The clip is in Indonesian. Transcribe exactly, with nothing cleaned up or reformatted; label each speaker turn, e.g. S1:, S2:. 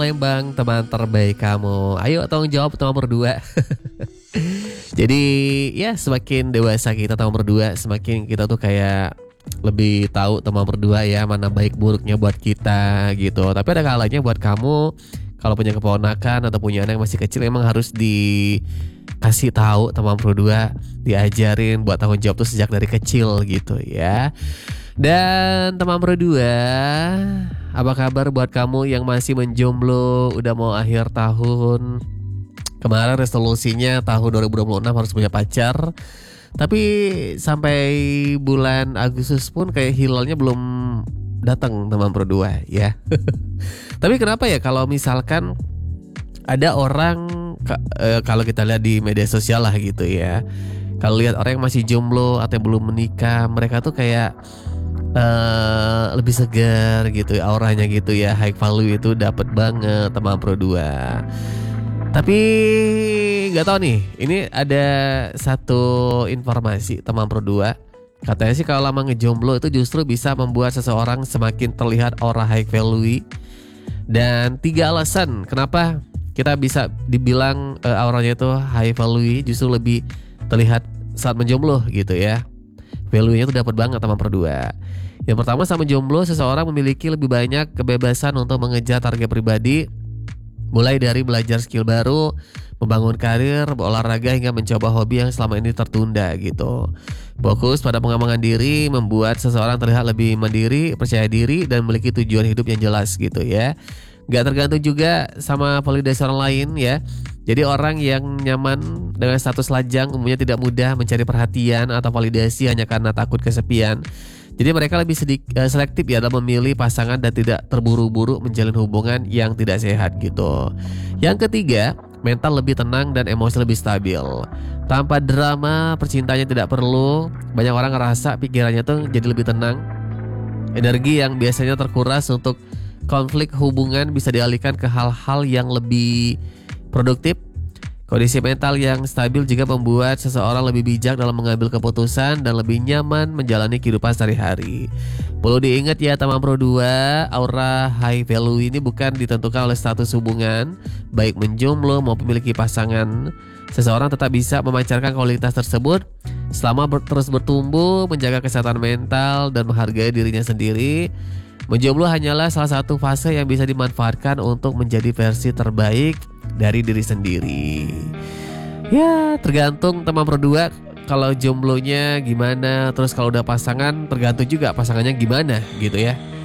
S1: Lembang, teman terbaik kamu. Ayo tolong jawab teman berdua. Jadi ya semakin dewasa kita teman berdua, semakin kita tuh kayak lebih tahu teman berdua ya mana baik buruknya buat kita gitu. Tapi ada kalanya buat kamu kalau punya keponakan atau punya anak yang masih kecil emang harus dikasih tahu teman berdua, diajarin buat tanggung jawab tuh sejak dari kecil gitu ya. Dan teman berdua, apa kabar buat kamu yang masih menjomblo, udah mau akhir tahun. Kemarin resolusinya tahun dua ribu dua puluh enam harus punya pacar. Tapi sampai bulan Agustus pun kayak hilalnya belum datang teman berdua ya. Tapi kenapa ya kalau misalkan ada orang e, kalau kita lihat di media sosial lah gitu ya. Kalau lihat orang yang masih jomblo atau yang belum menikah, mereka tuh kayak Uh, lebih segar gitu, auranya gitu ya, high value itu dapat banget teman pro dua. Tapi nggak tahu nih, ini ada satu informasi teman pro dua. Katanya sih kalau lama ngejomblo itu justru bisa membuat seseorang semakin terlihat aura high value. Dan tiga alasan kenapa kita bisa dibilang uh, auranya itu high value, justru lebih terlihat saat menjomblo gitu ya. Value-nya tuh dapat banget teman pro dua. Yang pertama, sama jomblo seseorang memiliki lebih banyak kebebasan untuk mengejar target pribadi, mulai dari belajar skill baru, membangun karir, berolahraga hingga mencoba hobi yang selama ini tertunda gitu. Fokus pada pengembangan diri membuat seseorang terlihat lebih mandiri, percaya diri dan memiliki tujuan hidup yang jelas gitu ya. Gak tergantung juga sama validasi orang lain ya. Jadi orang yang nyaman dengan status lajang umumnya tidak mudah mencari perhatian atau validasi hanya karena takut kesepian. Jadi mereka lebih sedik, uh, selektif ya dalam memilih pasangan dan tidak terburu-buru menjalin hubungan yang tidak sehat gitu. Yang ketiga, mental lebih tenang dan emosi lebih stabil. Tanpa drama percintaannya tidak perlu. Banyak orang ngerasa pikirannya tuh jadi lebih tenang. Energi yang biasanya terkuras untuk konflik hubungan bisa dialihkan ke hal-hal yang lebih produktif. Kondisi mental yang stabil juga membuat seseorang lebih bijak dalam mengambil keputusan dan lebih nyaman menjalani kehidupan sehari-hari. Perlu diingat ya teman pro dua, aura high value ini bukan ditentukan oleh status hubungan, baik menjomblo maupun memiliki pasangan. Seseorang tetap bisa memancarkan kualitas tersebut selama ber- terus bertumbuh, menjaga kesehatan mental dan menghargai dirinya sendiri. Menjomblo hanyalah salah satu fase yang bisa dimanfaatkan untuk menjadi versi terbaik dari diri sendiri. Ya tergantung teman berdua, kalau jomblonya gimana, terus kalau udah pasangan tergantung juga pasangannya gimana gitu ya.